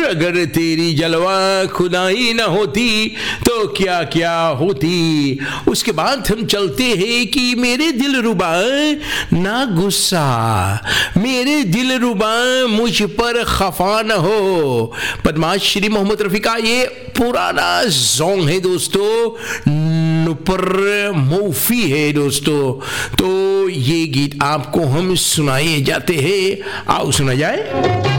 अगर तेरी जलवा खुदाई ना होती तो क्या क्या होती। उसके बाद हम चलते हैं कि मेरे दिलरुबा ना गुस्सा, मेरे दिलरुबा मुझ पर खफा न हो। बदमाश श्री मोहम्मद रफ़ी का ये पुराना सॉन्ग है दोस्तों, नुपुर मौफी है दोस्तों। तो ये गीत आपको हम सुनाए जाते हैं, आओ सुना जाए।